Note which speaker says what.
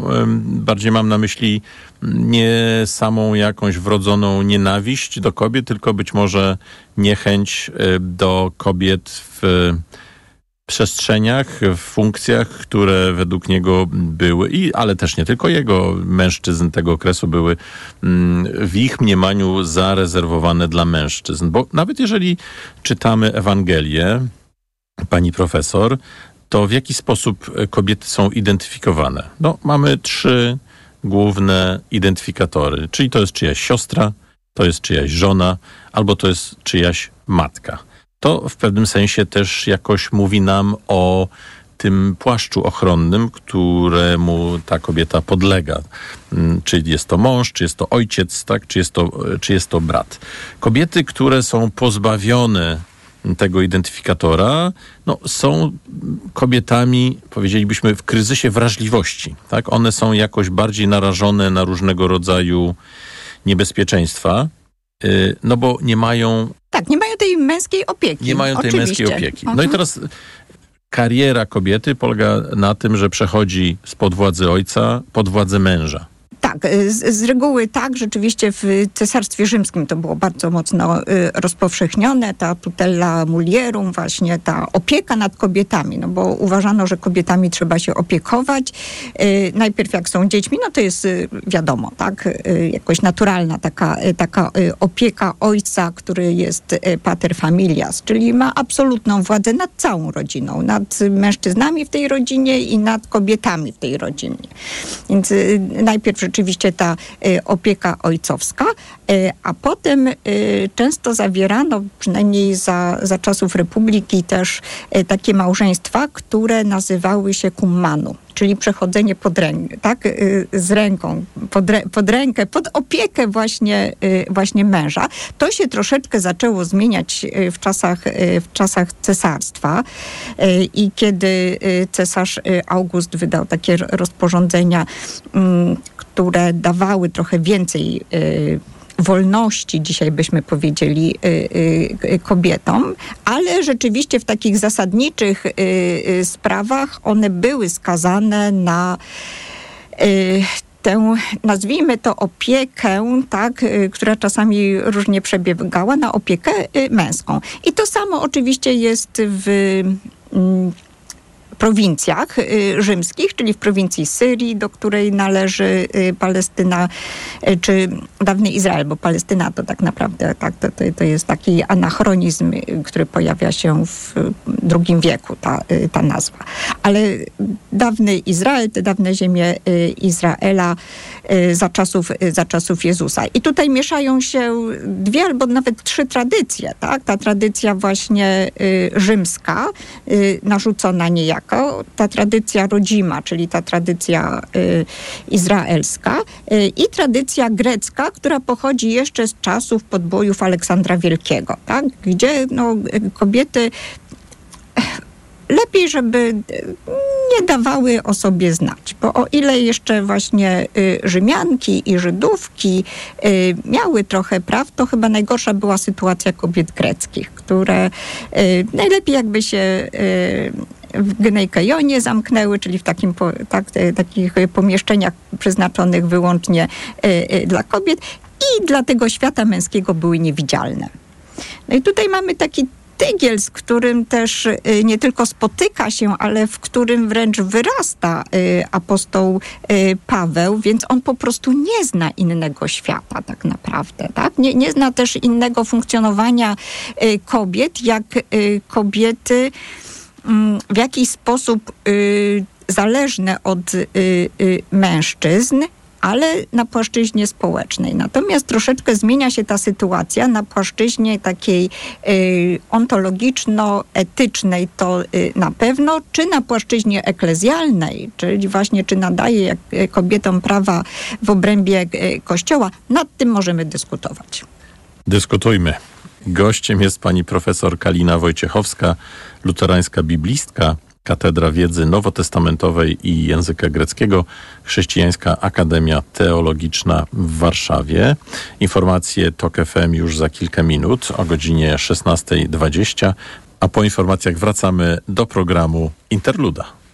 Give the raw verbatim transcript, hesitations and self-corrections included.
Speaker 1: bardziej mam na myśli nie samą jakąś wrodzoną nienawiść do kobiet, tylko być może niechęć do kobiet w przestrzeniach, w funkcjach, które według niego były, i, ale też nie tylko jego, mężczyzn tego okresu były w ich mniemaniu zarezerwowane dla mężczyzn. Bo nawet jeżeli czytamy Ewangelię, pani profesor, to w jaki sposób kobiety są identyfikowane? No, mamy trzy główne identyfikatory, czyli to jest czyjaś siostra, to jest czyjaś żona, albo to jest czyjaś matka. To w pewnym sensie też jakoś mówi nam o tym płaszczu ochronnym, któremu ta kobieta podlega. Czy jest to mąż, czy jest to ojciec, tak? czy, jest to, czy jest to brat. Kobiety, które są pozbawione tego identyfikatora, no, są kobietami, powiedzielibyśmy, w kryzysie wrażliwości. Tak? One są jakoś bardziej narażone na różnego rodzaju niebezpieczeństwa, yy, no bo nie mają...
Speaker 2: Tak, nie mają tej męskiej opieki.
Speaker 1: Nie mają tej
Speaker 2: Oczywiście.
Speaker 1: męskiej opieki. No
Speaker 2: Mhm.
Speaker 1: i teraz kariera kobiety polega na tym, że przechodzi spod władzy ojca pod władzę męża.
Speaker 2: Tak, z, z reguły tak, rzeczywiście w Cesarstwie Rzymskim to było bardzo mocno y, rozpowszechnione, ta tutela mulierum, właśnie ta opieka nad kobietami, no bo uważano, że kobietami trzeba się opiekować. Y, najpierw jak są dziećmi, no to jest y, wiadomo, tak, y, jakoś naturalna taka, y, taka y, opieka ojca, który jest y, pater familias, czyli ma absolutną władzę nad całą rodziną, nad mężczyznami w tej rodzinie i nad kobietami w tej rodzinie. Więc y, najpierw rzeczywiście ta y, opieka ojcowska, y, a potem y, często zawierano, przynajmniej za, za czasów Republiki też y, takie małżeństwa, które nazywały się cum manu, czyli przechodzenie pod rękę, tak, y, z ręką, pod, rę, pod rękę, pod opiekę właśnie, y, właśnie męża. To się troszeczkę zaczęło zmieniać y, w czasach, y, w czasach cesarstwa y, i kiedy y, cesarz y, August wydał takie rozporządzenia, y, które dawały trochę więcej y, wolności, dzisiaj byśmy powiedzieli, y, y, kobietom, ale rzeczywiście w takich zasadniczych y, y, sprawach one były skazane na y, tę, nazwijmy to, opiekę, tak, y, która czasami różnie przebiegała, na opiekę y, męską. I to samo oczywiście jest w y, prowincjach y, rzymskich, czyli w prowincji Syrii, do której należy y, Palestyna, y, czy dawny Izrael, bo Palestyna to tak naprawdę tak, to, to jest taki anachronizm, y, który pojawia się w drugim wieku, ta, y, ta nazwa. Ale dawny Izrael, te dawne ziemie y, Izraela y, za, czasów, y, za czasów Jezusa. I tutaj mieszają się dwie albo nawet trzy tradycje, tak? Ta tradycja właśnie y, rzymska, y, narzucona niejako, ta tradycja rodzima, czyli ta tradycja y, izraelska y, i tradycja grecka, która pochodzi jeszcze z czasów podbojów Aleksandra Wielkiego, tak? Gdzie no, kobiety lepiej, żeby nie dawały o sobie znać, bo o ile jeszcze właśnie y, Rzymianki i Żydówki y, miały trochę praw, to chyba najgorsza była sytuacja kobiet greckich, które y, najlepiej jakby się y, w Genejkejonie zamknęły, czyli w takim, po, tak, takich pomieszczeniach przeznaczonych wyłącznie y, y, dla kobiet i dla tego świata męskiego były niewidzialne. No i tutaj mamy taki tygiel, z którym też y, nie tylko spotyka się, ale w którym wręcz wyrasta y, apostoł y, Paweł, więc on po prostu nie zna innego świata tak naprawdę, tak? Nie, nie zna też innego funkcjonowania y, kobiet, jak y, kobiety w jakiś sposób y, zależne od y, y, mężczyzn, ale na płaszczyźnie społecznej. Natomiast troszeczkę zmienia się ta sytuacja na płaszczyźnie takiej y, ontologiczno-etycznej, to y, na pewno, czy na płaszczyźnie eklezjalnej, czyli właśnie czy nadaje jak, kobietom prawa w obrębie y, Kościoła, nad tym możemy dyskutować.
Speaker 1: Dyskutujmy. Gościem jest pani profesor Kalina Wojciechowska, luterańska biblistka, Katedra Wiedzy Nowotestamentowej i Języka Greckiego, Chrześcijańska Akademia Teologiczna w Warszawie. Informacje TOK F M już za kilka minut o godzinie szesnasta dwadzieścia, a po informacjach wracamy do programu Interluda.